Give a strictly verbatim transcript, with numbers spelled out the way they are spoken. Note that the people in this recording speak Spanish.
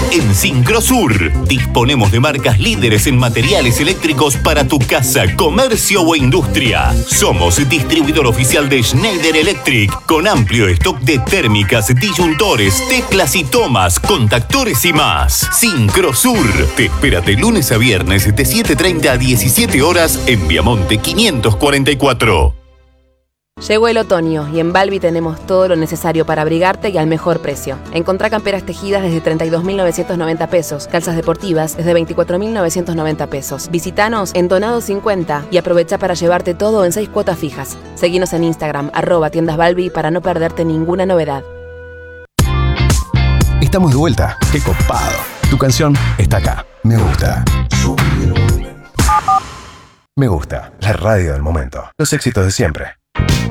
en Sincrosur. Disponemos de marcas líderes en materiales eléctricos para tu casa, comercio o industria. Somos distribuidor oficial de Schneider Electric, con amplio stock de térmicas, disyuntores, teclas y tomas, contactores y más. Sincrosur te espera de lunes a viernes de siete treinta a diecisiete horas en Viamonte quinientos cuarenta y cuatro. Llegó el otoño y en Balbi tenemos todo lo necesario para abrigarte y al mejor precio. Encontrá camperas tejidas desde treinta y dos mil novecientos noventa pesos, calzas deportivas desde veinticuatro mil novecientos noventa pesos. Visitanos en Donado cincuenta y aprovecha para llevarte todo en seis cuotas fijas. Seguinos en Instagram, arroba tiendas Balbi, para no perderte ninguna novedad. Estamos de vuelta. ¡Qué copado! Tu canción está acá. Me gusta. Me gusta. La radio del momento. Los éxitos de siempre.